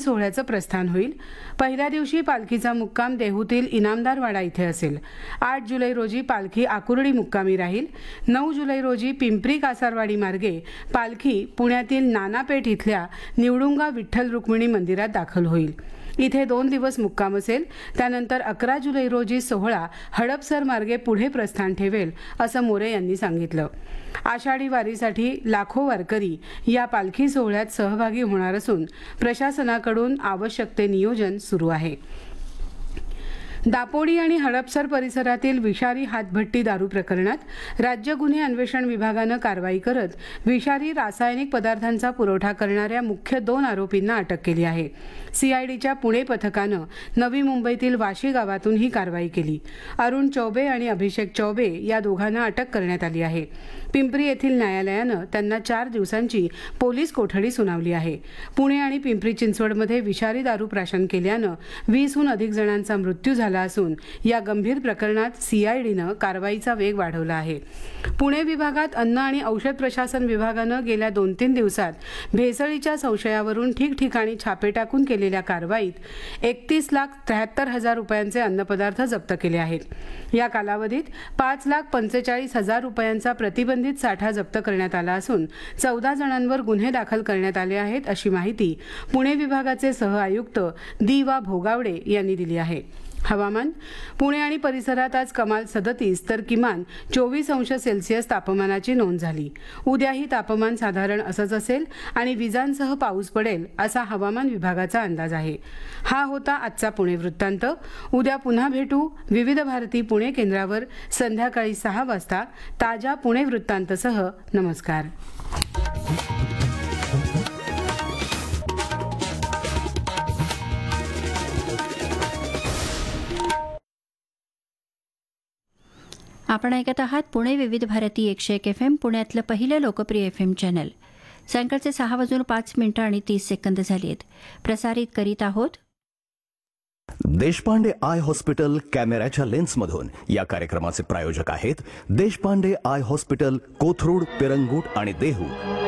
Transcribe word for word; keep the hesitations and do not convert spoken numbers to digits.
सोहळ्याचं प्रस्थान होईल। पहिल्या दिवशी पालखीचा मुक्काम देहूतील इनामदारवाडा इथे असेल। आठ जुलै रोजी पालखी आकुर्डी मुक्कामी राहील। नऊ जुलै रोजी पिंपरी कासारवाडी मार्गे पालखी पुण्यातील नानापेठ इथल्या निवडुंगा विठ्ठल रुक्मिणी मंदिरात दाखल होईल। इथे दोन दिवस मुक्काम असेल। त्यानंतर अकरा जुलै रोजी सोहळा हडपसर मार्गे पुढे प्रस्थान ठेवेल असं मोरे यांनी सांगितलं। आषाढी वारीसाठी लाखो वारकरी या पालखी सोहळ्यात सहभागी होणार असून प्रशासनाकडून आवश्यक ते नियोजन सुरू आहे। दापोडी आणि हडपसर परिसरातील विषारी हातभट्टी दारू प्रकरणात राज्य गुन्हे अन्वेषण विभागानं कारवाई करत विषारी रासायनिक पदार्थांचा पुरवठा करणाऱ्या मुख्य दोन आरोपींना अटक केली आहे। सीआयडीच्या पुणे पथकानं नवी मुंबईतील वाशी गावातून ही कारवाई केली। अरुण चौबे आणि अभिषेक चौबे या दोघांना अटक करण्यात आली आहे। पिंपरी येथील न्यायालयानं त्यांना चार दिवसांची पोलीस कोठडी सुनावली आहे। पुणे आणि पिंपरी चिंचवडमध्ये विषारी दारू प्राशन केल्यानं वीसहून अधिक जणांचा मृत्यू झाला असून या गंभीर प्रकरणात सीआयडीनं कारवाईचा वेग वाढवला आहे। पुणे विभागात अन्न आणि औषध प्रशासन विभागानं गेल्या दोन तीन दिवसात भेसळीच्या संशयावरून ठिकठिकाणी छापे टाकून केलेल्या कारवाईत एकतीस लाख त्र्याहत्तर हजार रुपयांचे अन्नपदार्थ जप्त केले आहेत। या कालावधीत पाच लाख पंचेचाळीस हजार रुपयांचा प्रतिबंधित साठा जप्त करण्यात आला असून चौदा जणांवर गुन्हे दाखल करण्यात आले आहेत अशी माहिती पुणे विभागाचे सहआयुक्त दी वा भोगावडे यांनी दिली आहे। हवामान पुणे आणि परिसरात आज कमाल सदतीस तर किमान चोवीस अंश सेल्सिअस तापमानाची नोंद झाली। उद्याही तापमान साधारण असंच असेल आणि विजांसह पाऊस पडेल असा हवामान विभागाचा अंदाज आहे। हा होता आजचा पुणे वृत्तांत। उद्या पुन्हा भेटू विविध भारती पुणे केंद्रावर संध्याकाळी सहा वाजता ताज्या पुणे वृत्तांतसह। नमस्कार। आपण ऐकत आहात पुणे विविध भारती एकशे एक एफ एम, पुण्यातलं पहिलं लोकप्रिय एफ एम चॅनल। सायंकाळचे सहा वाजून पाच मिनिटं आणि तीस सेकंद झाली आहेत। प्रसारित करीत आहोत देशपांडे आय हॉस्पिटल कॅमेऱ्याच्या लेन्समधून। या कार्यक्रमाचे प्रायोजक आहेत देशपांडे आय हॉस्पिटल, कोथरूड, पिरंगुट आणि देहू।